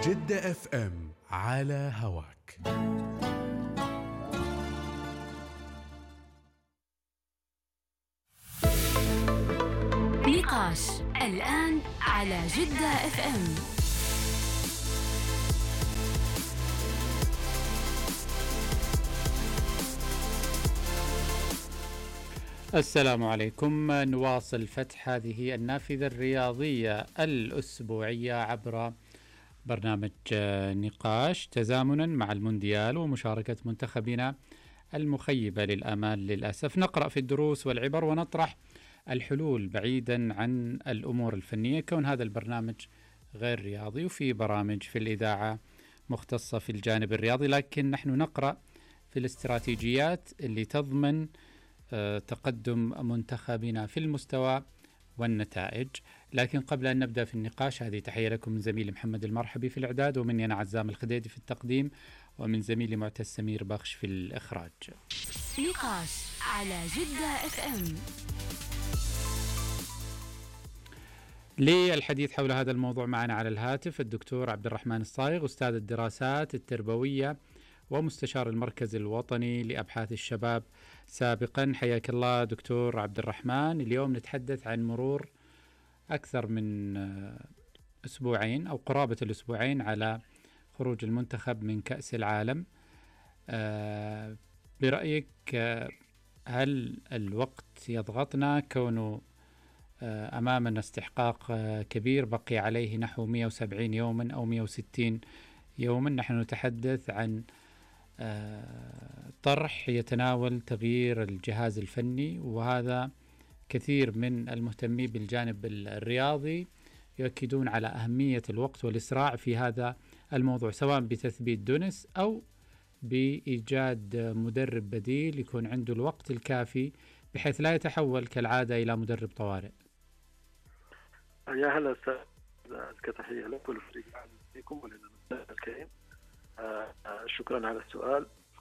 جدة اف ام على هواك. نقاش الآن على جدة اف ام. السلام عليكم. نواصل فتح هذه النافذة الرياضية الأسبوعية عبر برنامج نقاش تزامنا مع المونديال ومشاركة منتخبنا المخيبة للآمال للأسف. نقرأ في الدروس والعبر ونطرح الحلول بعيدا عن الأمور الفنية، كون هذا البرنامج غير رياضي وفي برامج في الإذاعة مختصة في الجانب الرياضي، لكن نحن نقرأ في الاستراتيجيات اللي تضمن تقدم منتخبنا في المستوى والنتائج. لكن قبل أن نبدأ في النقاش، هذه تحية لكم من زميلي محمد المرحبي في الإعداد، ومني أنا عزام الخديدي في التقديم، ومن زميلي معتز سمير بخش في الإخراج. نقاش على جدة اف ام. للحديث حول هذا الموضوع معنا على الهاتف الدكتور عبد الرحمن الصايغ، أستاذ الدراسات التربوية ومستشار المركز الوطني لأبحاث الشباب سابقا. حياك الله دكتور عبد الرحمن. اليوم نتحدث عن مرور أكثر من أسبوعين أو قرابة الأسبوعين على خروج المنتخب من كأس العالم. برأيك هل الوقت يضغطنا، كونه أمامنا استحقاق كبير بقي عليه نحو 170 يوما أو 160 يوما؟ نحن نتحدث عن طرح يتناول تغيير الجهاز الفني، وهذا كثير من المهتمين بالجانب الرياضي يؤكدون على أهمية الوقت والإسراع في هذا الموضوع، سواء بتثبيت دونس أو بإيجاد مدرب بديل يكون عنده الوقت الكافي بحيث لا يتحول كالعادة إلى مدرب طوارئ. يا هلا أستاذ، كتحية لك والفريق عليكم وللمستمع الكريم. شكرا على السؤال.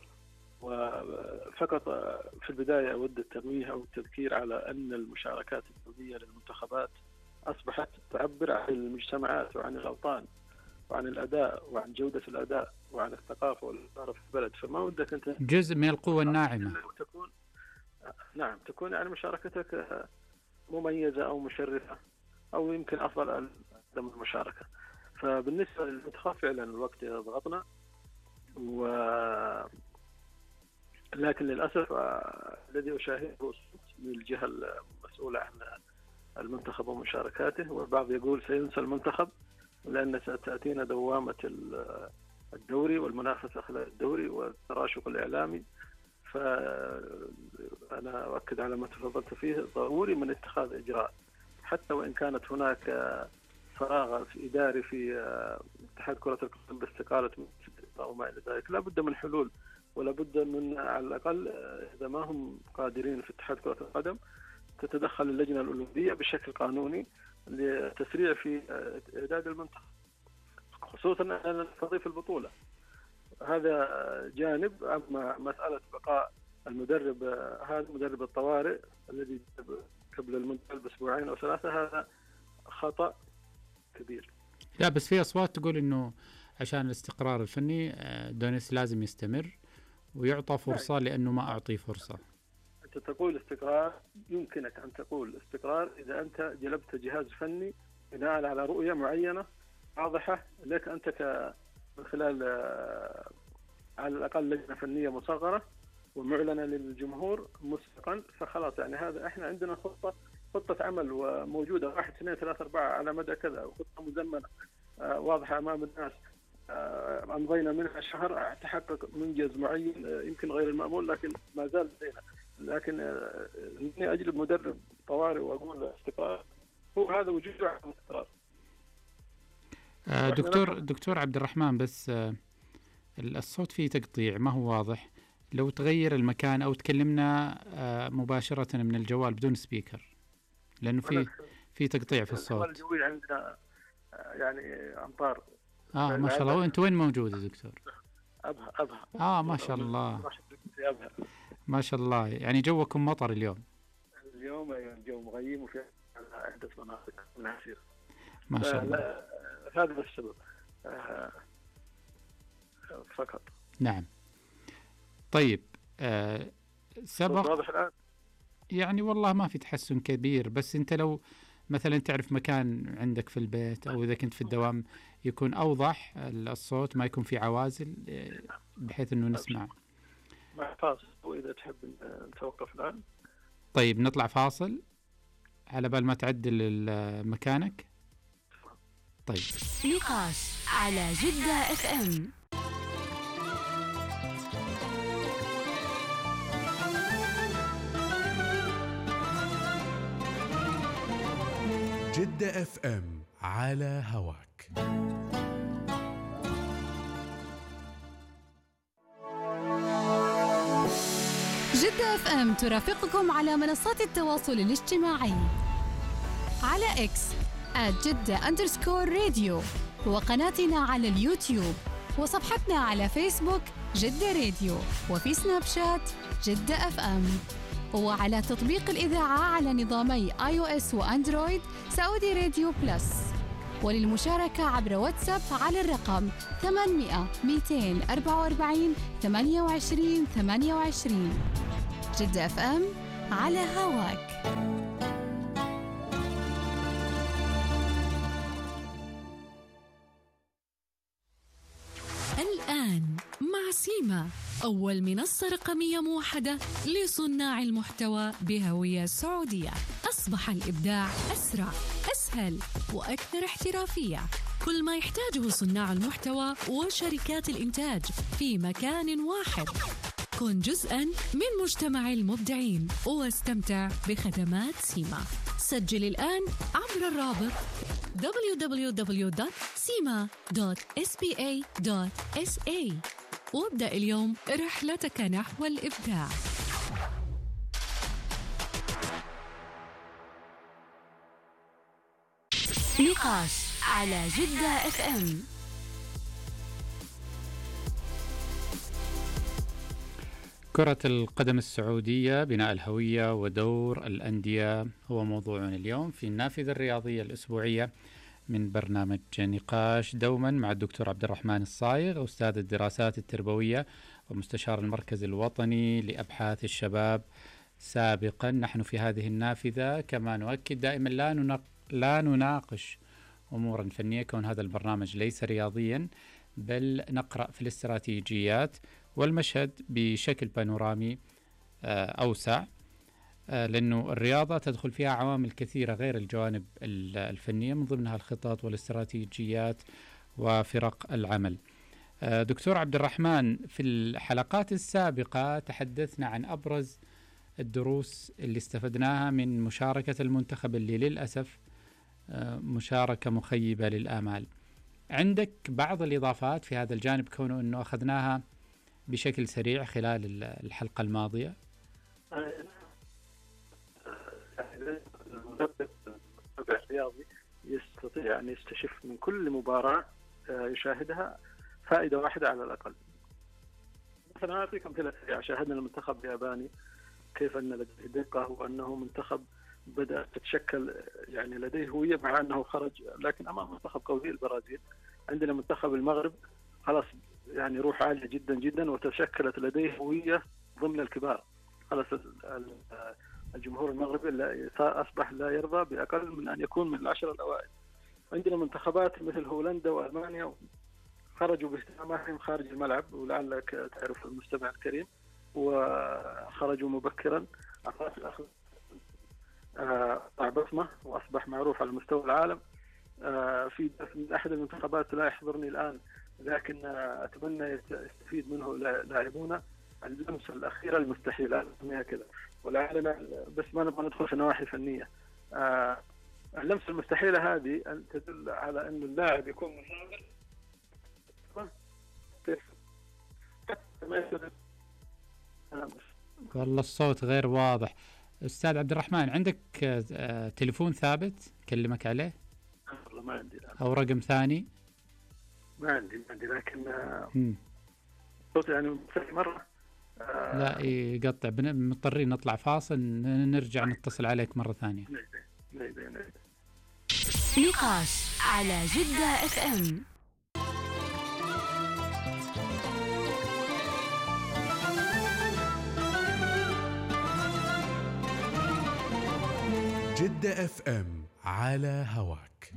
وفقط في البداية أود التنويه أو التذكير على أن المشاركات الدولية للمنتخبات أصبحت تعبر عن المجتمعات وعن الأوطان وعن الأداء وعن جودة الأداء وعن الثقافة والإدارة في البلد، فما ودك أنت جزء من القوة الناعمة تكون يعني مشاركتك مميزة أو مشرفة أو يمكن أفضل عدم المشاركة. فبالنسبة للمنتخب فعلا الوقت يضغطنا، لكن للأسف الذي أشاهده من الجهة المسؤولة عن المنتخب ومشاركاته، والبعض يقول سينسى المنتخب لأن ستأتينا دوامة الدوري والمنافسة خلال الدوري والتراشق الإعلامي. فأنا أؤكد على ما تفضلت فيه، ضروري من اتخاذ إجراء حتى وإن كانت هناك فراغ في إداري في اتحاد كرة القدم باستقالة أو ما إلى ذلك. لا بد من حلول، ولا بد من على الأقل إذا ما هم قادرين في اتحاد كرة القدم تتدخل اللجنة الأولمبية بشكل قانوني لتسريع في إعداد المنتخب، خصوصا أن نستضيف البطولة. هذا جانب. أما مسألة بقاء المدرب، هذا مدرب الطوارئ الذي قبل المنتخب بأسبوعين أو ثلاثة، هذا خطأ كبير. لا بس في أصوات تقول إنه عشان الاستقرار الفني دونيس لازم يستمر ويعطى فرصة، لأنه ما أعطيه فرصة. أنت تقول استقرار، يمكنك أن تقول استقرار إذا أنت جلبت جهاز فني بناء على رؤية معينة واضحة لك أنت من خلال على الأقل لجنة فنية مصغرة ومعلنة للجمهور مسبقا، فخلاص يعني هذا احنا عندنا خطة عمل وموجودة 1 2 3 4 على مدى كذا، وخطة مزمنة واضحة أمام الناس. أمضينا منها شهر تحقق منجز معين يمكن غير المأمول، لكن ما زال لدينا. لكن إني أجلب مدرب طوارئ وأقول استقرار، هو هذا وجود عدم استقرار. دكتور عبد الرحمن، بس الصوت فيه تقطيع ما هو واضح. لو تغير المكان أو تكلمنا مباشرة من الجوال بدون سبيكر، لأنه في تقطيع في الصوت. الجوي عندنا يعني أمطار. ما شاء الله. وأنت وين موجود يا دكتور؟ أبها. ما شاء الله. ما شاء الله، يعني جوكم مطر اليوم. الجو مغيم وفي عدة مناطق من عسير. ما شاء الله. هذا السبب. فقط. نعم. طيب سبق واضح الآن؟ يعني والله ما في تحسن كبير، بس أنت لو مثلا تعرف مكان عندك في البيت أو إذا كنت في الدوام يكون أوضح الصوت، ما يكون في عوازل، بحيث أنه نسمع. مع فاصل وإذا تحب نتوقف الآن. طيب نطلع فاصل على بال ما تعدل مكانك. طيب نقاش على جدة اف ام. جدة اف ام على هواك. جدة اف ام ترافقكم على منصات التواصل الاجتماعي على اكس @جدة_راديو، وقناتنا على اليوتيوب، وصفحتنا على فيسبوك جدة راديو، وفي سناب شات جدة اف ام، وعلى تطبيق الإذاعة على نظامي iOS وأندرويد سعودي راديو بلس. وللمشاركة عبر واتساب على الرقم 800 244 28 28. جدة اف ام على هواك. الآن مع سيما، أول منصة رقمية موحدة لصناع المحتوى بهوية سعودية. أصبح الإبداع أسرع، أسهل وأكثر احترافية. كل ما يحتاجه صناع المحتوى وشركات الإنتاج في مكان واحد. كن جزءاً من مجتمع المبدعين واستمتع بخدمات سيما. سجل الآن عبر الرابط www.sima.spa.sa وابدأ اليوم رحلتك نحو الإبداع. نقاش على جدة اف ام. كرة القدم السعودية، بناء الهوية ودور الأندية هو موضوعنا اليوم في النافذة الرياضية الأسبوعية من برنامج نقاش، دوما مع الدكتور عبد الرحمن الصايغ، أستاذ الدراسات التربوية ومستشار المركز الوطني لأبحاث الشباب سابقا. نحن في هذه النافذة كما نؤكد دائما لا نناقش أمورا فنية، كون هذا البرنامج ليس رياضيا، بل نقرأ في الاستراتيجيات والمشهد بشكل بانورامي أوسع، لأنه الرياضة تدخل فيها عوامل كثيرة غير الجوانب الفنية، من ضمنها الخطط والاستراتيجيات وفرق العمل. دكتور عبد الرحمن، في الحلقات السابقة تحدثنا عن أبرز الدروس اللي استفدناها من مشاركة المنتخب، اللي للأسف مشاركة مخيبة للآمال. عندك بعض الإضافات في هذا الجانب، كونه أنه أخذناها بشكل سريع خلال الحلقة الماضية؟ المتابع الرياضي يستطيع أن يستشف من كل مباراة يشاهدها فائدة واحدة على الأقل. مثلا أعطيكم أمثلة سريعة. شاهدنا المنتخب الياباني كيف أن لديه دقة، وأنه منتخب بدأت تتشكل يعني لديه هوية، مع أنه خرج لكن أمام منتخب قوي البرازيل. عندنا منتخب المغرب خلاص يعني روح عالية جدا جدا، وتشكلت لديه هوية ضمن الكبار. خلاص الجمهور المغربي أصبح لا يرضى بأقل من أن يكون من العشر الأوائل. عندنا منتخبات مثل هولندا وألمانيا خرجوا باهتماماتهم خارج الملعب، ولعلك تعرف المستمع الكريم، وخرجوا مبكرا. بصمة وأصبح معروف على مستوى العالم. في من أحد المنتخبات لا يحضرني الآن، لكن أتمنى يستفيد منه لاعبونا، اللمسة الأخيرة المستحيلة أسميها كذا، ولعلنا بس ما نبغى ندخل في نواحي فنية. اللمسة المستحيلة هذه أن تدل على أن اللاعب يكون مثابر. والله الصوت غير واضح. أستاذ عبد الرحمن، عندك تليفون ثابت كلمك عليه؟ والله ما عندي الآن. أو رقم ثاني؟ ما عندي لكن صوت يعني مرة لا يقطع، مضطرين نطلع فاصل، نرجع نتصل عليك مرة ثانية. نقاش على جدة اف ام. جدة اف ام على هواك.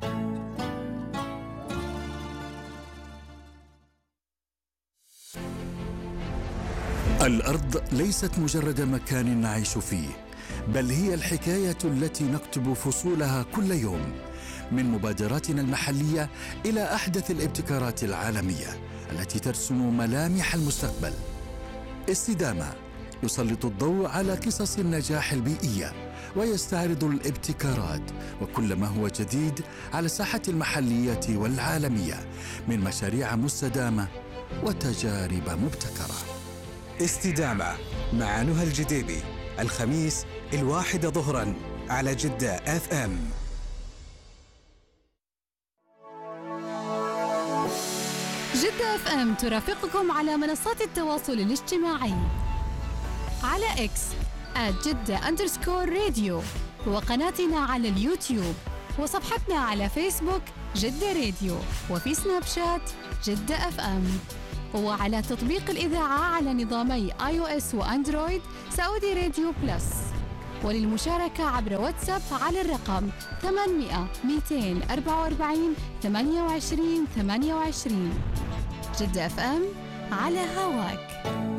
الأرض ليست مجرد مكان نعيش فيه، بل هي الحكاية التي نكتب فصولها كل يوم، من مبادراتنا المحلية إلى أحدث الابتكارات العالمية التي ترسم ملامح المستقبل. استدامة يسلط الضوء على قصص النجاح البيئية ويستعرض الابتكارات وكل ما هو جديد على الساحة المحلية والعالمية من مشاريع مستدامة وتجارب مبتكرة. استدامة مع نهى الجديبي، الخميس 1 ظهرا على جدة اف ام. جدة اف ام ترافقكم على منصات التواصل الاجتماعي على اكس @جدة_راديو، وقناتنا على اليوتيوب، وصفحتنا على فيسبوك جدة راديو، وفي سناب شات جدة اف ام، وعلى تطبيق الإذاعة على نظامي iOS وأندرويد سعودي راديو بلس. وللمشاركة عبر واتساب على الرقم 800 244 28 28. جدة اف ام على هواك.